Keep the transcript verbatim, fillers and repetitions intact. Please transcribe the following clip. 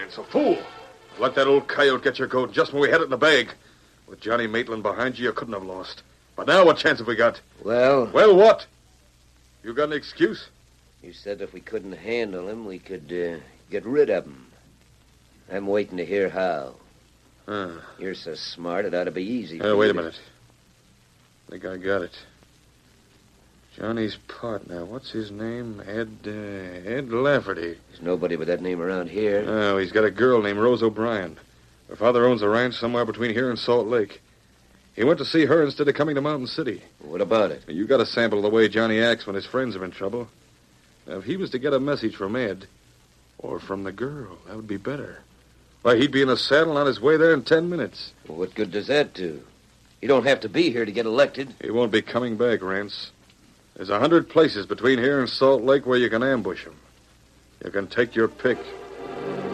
Rance, a fool. Let that old coyote get your goat just when we had it in the bag. With Johnny Maitland behind you, you couldn't have lost. But now what chance have we got? Well... Well, what? You got an excuse? You said if we couldn't handle him, we could uh, get rid of him. I'm waiting to hear how. Huh. You're so smart, it ought to be easy. Hey, wait a minute. I think I got it. Johnny's partner. What's his name? Ed, uh, Ed Lafferty. There's nobody with that name around here. Oh, he's got a girl named Rose O'Brien. Her father owns a ranch somewhere between here and Salt Lake. He went to see her instead of coming to Mountain City. What about it? You got a sample of the way Johnny acts when his friends are in trouble. Now, if he was to get a message from Ed, or from the girl, that would be better. Why, he'd be in a saddle on his way there in ten minutes. Well, what good does that do? You don't have to be here to get elected. He won't be coming back, Rance. There's a hundred places between here and Salt Lake where you can ambush him. You can take your pick.